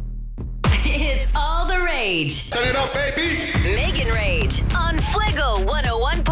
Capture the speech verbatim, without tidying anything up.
It's all the rage. Turn it up, baby. Megan Rage on Fligo one oh one